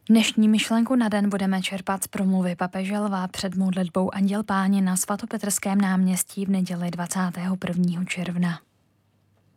Dnešní myšlenku na den budeme čerpat z promluvy papeže Lva před modlitbou Anděl Páně na svatopetrském náměstí v neděli 21. června.